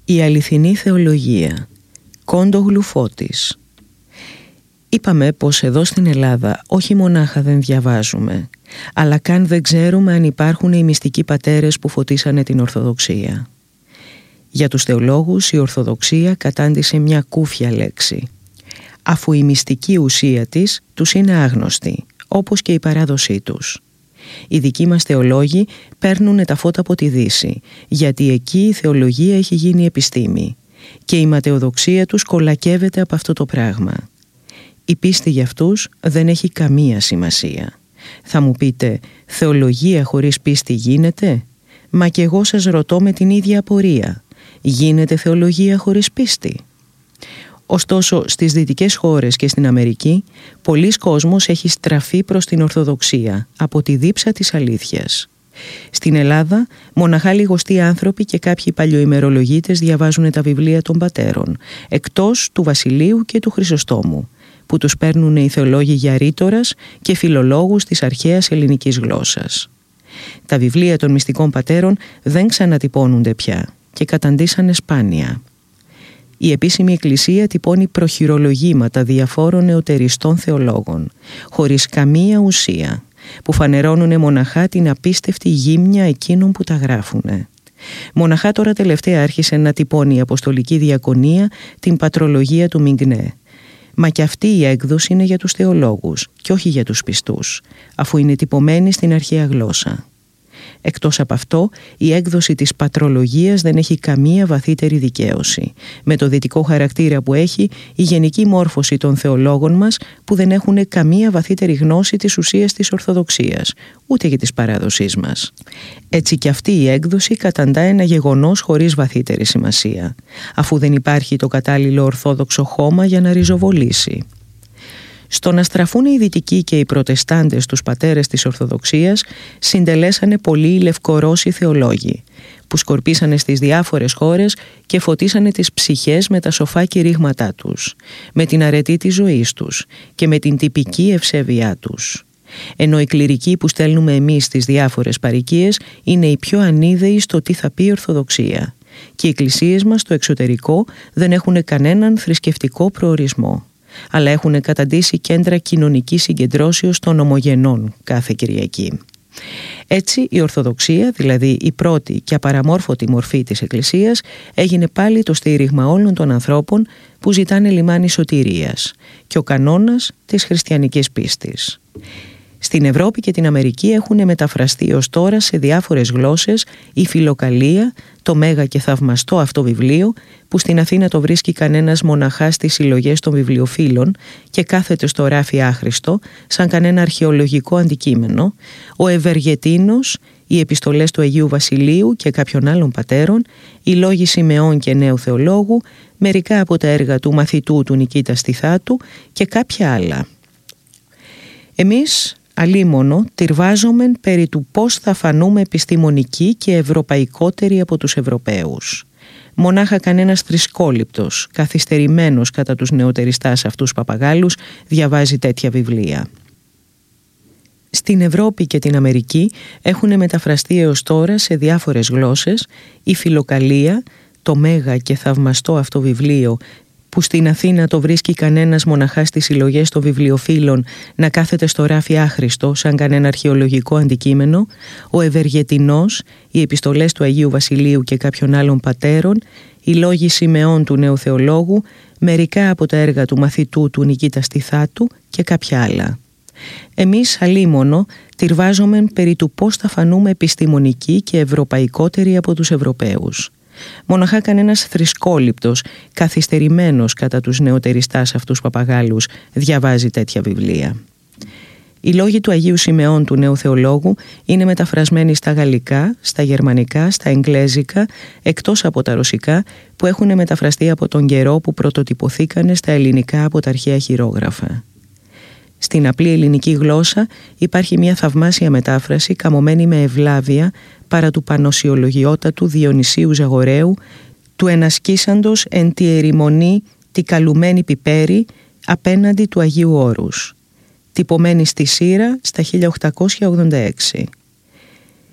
Η αληθινή θεολογία. Κόντογλου Φώτης. Είπαμε πως εδώ στην Ελλάδα όχι μονάχα δεν διαβάζουμε, αλλά καν δεν ξέρουμε αν υπάρχουν οι μυστικοί πατέρες που φωτίσανε την Ορθοδοξία. Για τους θεολόγους η Ορθοδοξία κατάντησε μια κούφια λέξη, αφού η μυστική ουσία της τους είναι άγνωστη, όπως και η παράδοσή τους. Οι δικοί μας θεολόγοι παίρνουν τα φώτα από τη Δύση, γιατί εκεί η θεολογία έχει γίνει επιστήμη και η ματαιοδοξία τους κολακεύεται από αυτό το πράγμα. Η πίστη για αυτούς δεν έχει καμία σημασία. Θα μου πείτε, θεολογία χωρίς πίστη γίνεται? Μα και εγώ σας ρωτώ με την ίδια απορία. Γίνεται θεολογία χωρίς πίστη? Ωστόσο, στις δυτικές χώρες και στην Αμερική, πολλής κόσμος έχει στραφεί προς την Ορθοδοξία από τη δίψα της αλήθειας. Στην Ελλάδα, μοναχά λιγοστοί άνθρωποι και κάποιοι παλιοημερολογίτες διαβάζουν τα βιβλία των πατέρων, εκτός του Βασιλείου και του Χρυσοστόμου, που τους παίρνουν οι θεολόγοι για ρήτορας και φιλολόγους της αρχαίας ελληνικής γλώσσας. Τα βιβλία των μυστικών πατέρων δεν ξανατυπώνονται πια και καταντήσανε σπάνια. Η επίσημη εκκλησία τυπώνει προχειρολογήματα διαφόρων νεωτεριστών θεολόγων, χωρίς καμία ουσία, που φανερώνουν μοναχά την απίστευτη γύμνια εκείνων που τα γράφουνε. Μοναχά τώρα τελευταία άρχισε να τυπώνει η Αποστολική Διακονία την πατρολογία του Μιγνέ. Μα και αυτή η έκδοση είναι για τους θεολόγους και όχι για τους πιστούς, αφού είναι τυπωμένη στην αρχαία γλώσσα. Εκτός από αυτό, η έκδοση της πατρολογίας δεν έχει καμία βαθύτερη δικαίωση, με το δυτικό χαρακτήρα που έχει η γενική μόρφωση των θεολόγων μας που δεν έχουν καμία βαθύτερη γνώση της ουσίας της Ορθοδοξίας, ούτε για της παράδοσής μας. Έτσι κι αυτή η έκδοση καταντά ένα γεγονός χωρίς βαθύτερη σημασία, αφού δεν υπάρχει το κατάλληλο ορθόδοξο χώμα για να ριζοβολήσει. Στο να στραφούν οι δυτικοί και οι προτεστάντες τους πατέρες της Ορθοδοξίας συντελέσανε πολλοί λευκορώσοι θεολόγοι, που σκορπίσανε στις διάφορες χώρες και φωτίσανε τις ψυχές με τα σοφά κηρύγματά τους, με την αρετή της ζωής τους και με την τυπική ευσέβειά τους. Ενώ οι κληρικοί που στέλνουμε εμείς στις διάφορες παροικίες είναι οι πιο ανίδεοι στο τι θα πει η Ορθοδοξία, και οι εκκλησίες μας στο εξωτερικό δεν έχουν κανέναν θρησκευτικό προορισμό, αλλά έχουν καταντήσει κέντρα κοινωνικής συγκεντρώσεως των ομογενών κάθε Κυριακή. Έτσι η Ορθοδοξία, δηλαδή η πρώτη και απαραμόρφωτη μορφή της Εκκλησίας, έγινε πάλι το στήριγμα όλων των ανθρώπων που ζητάνε λιμάνι σωτηρίας και ο κανόνας της χριστιανικής πίστης. Στην Ευρώπη και την Αμερική έχουν μεταφραστεί ως τώρα σε διάφορες γλώσσες η Φιλοκαλία, το μέγα και θαυμαστό αυτό βιβλίο που στην Αθήνα το βρίσκει κανένας μοναχά στις συλλογές των βιβλιοφίλων και κάθεται στο ράφι άχρηστο σαν κανένα αρχαιολογικό αντικείμενο, ο Ευεργετίνος, οι επιστολές του Αγίου Βασιλείου και κάποιων άλλων πατέρων, οι λόγοι Σιμεών και Νέου Θεολόγου, μερικά από τα έργα του μαθητού του Νικήτα Στιθάτου και κάποια άλλα. Εμείς αλίμονο τυρβάζομεν περί του πώς θα φανούμε επιστημονικοί και ευρωπαϊκότεροι από τους Ευρωπαίους. Μονάχα κανένας θρησκόληπτος, καθυστερημένος κατά τους νεωτεριστάς αυτούς παπαγάλους, διαβάζει τέτοια βιβλία. Στην Ευρώπη και την Αμερική έχουν μεταφραστεί έως τώρα σε διάφορες γλώσσες η Φιλοκαλία, το μέγα και θαυμαστό αυτό βιβλίο που στην Αθήνα το βρίσκει κανένας μοναχά στις συλλογές των βιβλιοφίλων να κάθεται στο ράφι άχρηστο σαν κανένα αρχαιολογικό αντικείμενο, ο Ευεργετινός, οι επιστολές του Αγίου Βασιλείου και κάποιων άλλων πατέρων, οι λόγοι Σιμεών του Νέου Θεολόγου, μερικά από τα έργα του μαθητού του Νικήτα Στιθάτου και κάποια άλλα. Εμείς αλίμονο τυρβάζομεν περί του πώς θα φανούμε επιστημονικοί και ευρωπαϊκότεροι από τους Ευρωπαίους. Μοναχά κανένας θρησκόληπτος, καθυστερημένος κατά τους νεωτεριστάς αυτούς παπαγάλους, διαβάζει τέτοια βιβλία. Οι λόγοι του Αγίου Σιμεών του Νέου Θεολόγου είναι μεταφρασμένοι στα γαλλικά, στα γερμανικά, στα εγγλέζικα, εκτός από τα ρωσικά που έχουν μεταφραστεί από τον καιρό που πρωτοτυπωθήκανε στα ελληνικά από τα αρχαία χειρόγραφα. Στην απλή ελληνική γλώσσα υπάρχει μια θαυμάσια μετάφραση καμωμένη με ευλάβεια παρά του πανωσιολογιότατου Διονυσίου Ζαγοραίου, του ενασκήσαντος εν τη ερημονή τη καλουμένη πιπέρι απέναντι του Αγίου Όρους, τυπωμένη στη Σύρα στα 1886.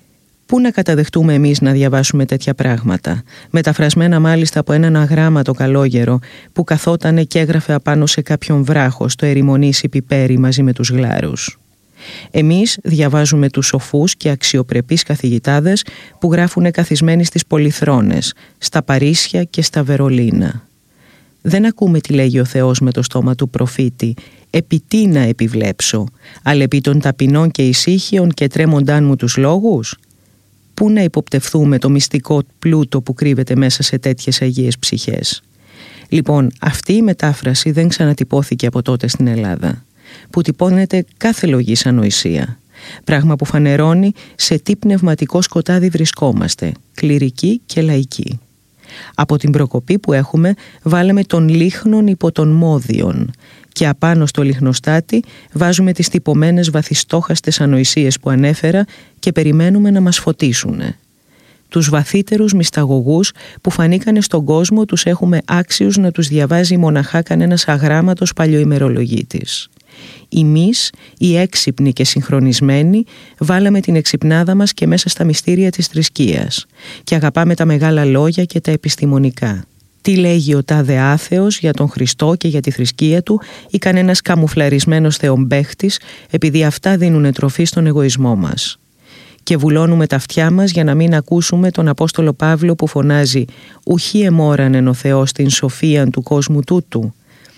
Πού να καταδεχτούμε εμείς να διαβάσουμε τέτοια πράγματα, μεταφρασμένα μάλιστα από έναν αγράμματο καλόγερο που καθότανε και έγραφε απάνω σε κάποιον βράχο στο ερημονήσι πιπέρι μαζί με τους γλάρους. Εμείς διαβάζουμε τους σοφούς και αξιοπρεπείς καθηγητάδες που γράφουνε καθισμένοι στις πολυθρόνες, στα Παρίσια και στα Βερολίνα. Δεν ακούμε τι λέγει ο Θεός με το στόμα του προφήτη, επί τι να επιβλέψω, αλλά επί των ταπεινών και ησύχιων και τρέμοντάν μου τους λόγους. Πού να υποπτευθούμε το μυστικό πλούτο που κρύβεται μέσα σε τέτοιες αγίες ψυχές. Λοιπόν, αυτή η μετάφραση δεν ξανατυπώθηκε από τότε στην Ελλάδα, που τυπώνεται κάθε λογής ανοησία, πράγμα που φανερώνει σε τι πνευματικό σκοτάδι βρισκόμαστε, κληρικοί και λαϊκοί. Από την προκοπή που έχουμε βάλαμε τον λίχνον υπό των μόδιων και απάνω στο λιχνοστάτη βάζουμε τις τυπωμένες βαθιστόχαστες ανοησίες που ανέφερα και περιμένουμε να μας φωτίσουνε. Τους βαθύτερους μυσταγωγούς που φανήκανε στον κόσμο τους έχουμε άξιους να τους διαβάζει μοναχά κανένας αγράμματος παλιοημερολογίτης. Εμείς, οι έξυπνοι και συγχρονισμένοι, βάλαμε την εξυπνάδα μας και μέσα στα μυστήρια της θρησκείας και αγαπάμε τα μεγάλα λόγια και τα επιστημονικά. Τι λέγει ο τάδε άθεος για τον Χριστό και για τη θρησκεία του ή κανένας καμουφλαρισμένος θεομπαίχτης, επειδή αυτά δίνουνε τροφή στον εγωισμό μας. Και βουλώνουμε τα αυτιά μας για να μην ακούσουμε τον Απόστολο Παύλο που φωνάζει «Ουχή εμόρανεν ο Θεός την σοφίαν του κόσμου τούτου».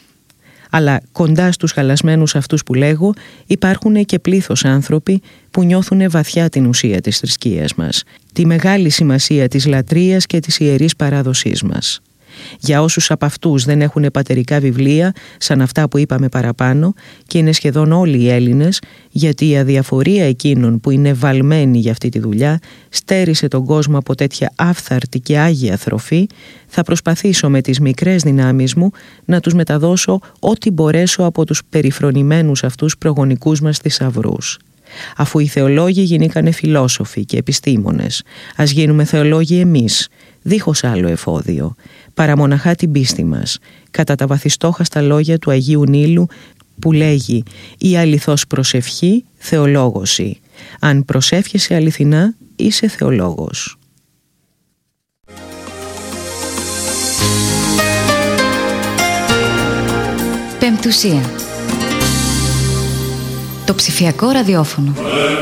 Αλλά κοντά στους χαλασμένους αυτούς που λέγω υπάρχουν και πλήθος άνθρωποι που νιώθουν βαθιά την ουσία της θρησκείας μας, τη μεγάλη σημασία της λατρείας και της ιερής παράδοσής μας. Για όσους από αυτούς δεν έχουν πατερικά βιβλία, σαν αυτά που είπαμε παραπάνω, και είναι σχεδόν όλοι οι Έλληνες, γιατί η αδιαφορία εκείνων που είναι βαλμένοι για αυτή τη δουλειά στέρισε τον κόσμο από τέτοια άφθαρτη και άγια θροφή, θα προσπαθήσω με τις μικρές δυνάμεις μου να τους μεταδώσω ό,τι μπορέσω από τους περιφρονημένους αυτούς προγονικούς μας θησαυρούς. Αφού οι θεολόγοι γίνηκανε φιλόσοφοι και επιστήμονες, ας γίνουμε θεολόγοι εμείς, δίχως άλλο εφόδιο, παρά μοναχά την πίστη μας, κατά τα βαθιστόχαστα λόγια του Αγίου Νείλου που λέγει «Η αληθώς προσευχή, θεολόγωση. Αν προσεύχεσαι αληθινά, είσαι θεολόγος». Πεμπτουσία. Το ψηφιακό ραδιόφωνο.